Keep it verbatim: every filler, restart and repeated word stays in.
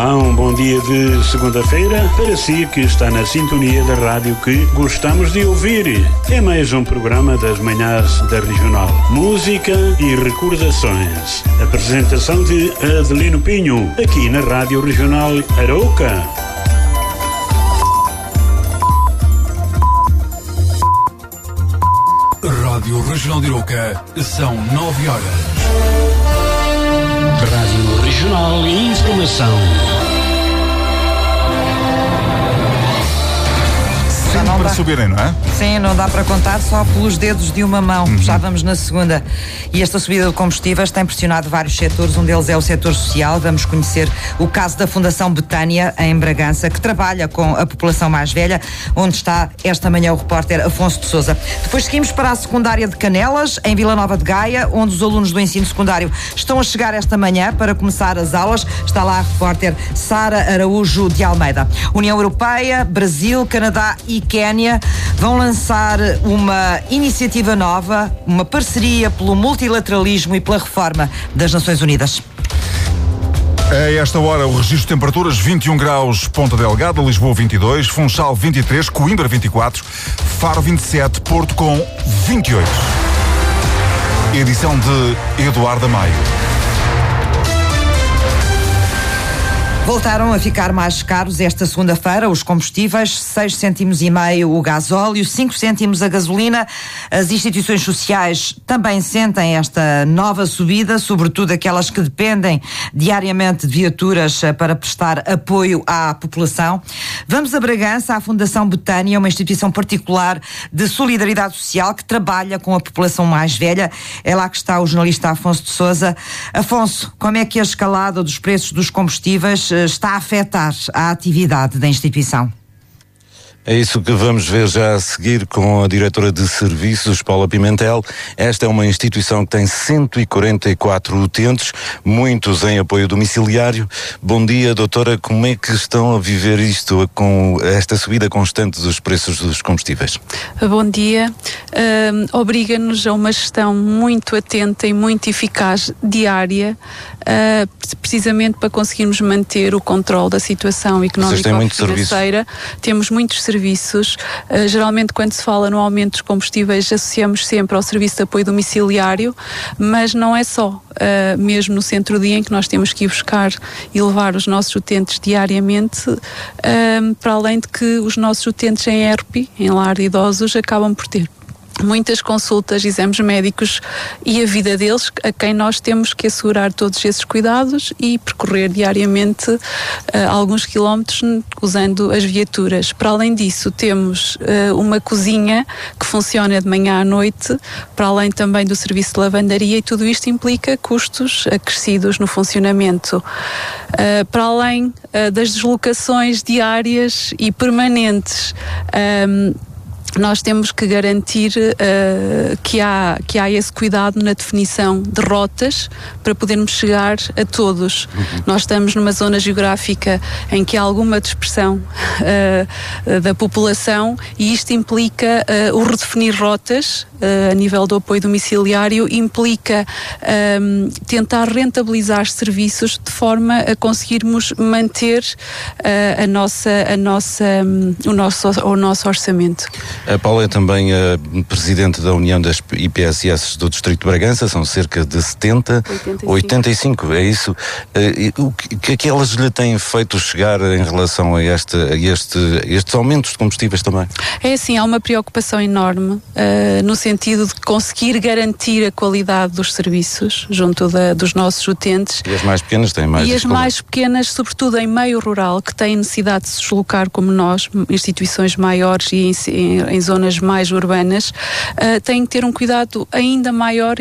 Um bom dia de segunda-feira para si que está na sintonia da rádio que gostamos de ouvir. É mais um programa das manhãs da Regional. Música e recordações. Apresentação de Adelino Pinho, aqui na Rádio Regional Arouca. Rádio Regional de Arouca, são nove horas. Rádio Regional e Informação. Sempre não para dá. subirem, não é? Sim, não dá para contar só pelos dedos de uma mão. Uhum. Já vamos na segunda. E esta subida de combustíveis tem pressionado vários setores. Um deles é o setor social. Vamos conhecer o caso da Fundação Betânia, em Bragança, que trabalha com a população mais velha, onde está esta manhã o repórter Afonso de Sousa. Depois seguimos para a secundária de Canelas, em Vila Nova de Gaia, onde os alunos do ensino secundário estão a chegar esta manhã para começar as aulas. Está lá a repórter Sara Araújo de Almeida. União Europeia, Brasil, Canadá e Quénia vão lançar uma iniciativa nova, uma parceria pelo multilateralismo e pela reforma das Nações Unidas. A esta hora, o registro de temperaturas: vinte e um graus, Ponta Delgada, Lisboa vinte e dois, Funchal vinte e três, Coimbra vinte e quatro, Faro vinte e sete, Porto com vinte e oito. Edição de Eduardo Amaio. Voltaram a ficar mais caros esta segunda-feira os combustíveis, seis cêntimos e meio o gasóleo, cinco cêntimos a gasolina. As instituições sociais também sentem esta nova subida, sobretudo aquelas que dependem diariamente de viaturas para prestar apoio à população. Vamos a Bragança, à Fundação Betânia, uma instituição particular de solidariedade social que trabalha com a população mais velha. É lá que está o jornalista Afonso de Sousa. Afonso, como é que a escalada dos preços dos combustíveis está a afetar a atividade da instituição? É isso que vamos ver já a seguir com a diretora de serviços, Paula Pimentel. Esta é uma instituição que tem cento e quarenta e quatro utentes, muitos em apoio domiciliário. Bom dia, doutora. Como é que estão a viver isto com esta subida constante dos preços dos combustíveis? Bom dia. Uh, obriga-nos a uma gestão muito atenta e muito eficaz diária, uh, precisamente para conseguirmos manter o controle da situação económica e financeira. Temos muitos serviços. Serviços. Uh, geralmente, quando se fala no aumento dos combustíveis, associamos sempre ao serviço de apoio domiciliário, mas não é só. Uh, mesmo no centro-dia, em que nós temos que ir buscar e levar os nossos utentes diariamente, uh, para além de que os nossos utentes em E R P, em lar de idosos, acabam por ter muitas consultas, exames médicos e a vida deles, a quem nós temos que assegurar todos esses cuidados e percorrer diariamente uh, alguns quilómetros usando as viaturas. Para além disso, temos uh, uma cozinha que funciona de manhã à noite, para além também do serviço de lavandaria, e tudo isto implica custos acrescidos no funcionamento. Uh, para além uh, das deslocações diárias e permanentes, um, nós temos que garantir uh, que, há, que há esse cuidado na definição de rotas para podermos chegar a todos. Uhum. Nós estamos numa zona geográfica em que há alguma dispersão uh, da população, e isto implica uh, o redefinir rotas uh, a nível do apoio domiciliário, implica um, tentar rentabilizar serviços de forma a conseguirmos manter uh, a nossa, a nossa, um, o, nosso, o nosso orçamento. A Paula é também a presidente da União das I P S S do Distrito de Bragança, são cerca de setenta, oitenta e cinco, é isso. O que é que elas lhe têm feito chegar em relação a, este, a este, estes aumentos de combustíveis também? É assim, há uma preocupação enorme uh, no sentido de conseguir garantir a qualidade dos serviços junto da, dos nossos utentes. E as mais pequenas têm mais E as mais pequenas, sobretudo em meio rural, que têm necessidade de se deslocar como nós, instituições maiores e em, em, em zonas mais urbanas, uh, têm que ter um cuidado ainda maior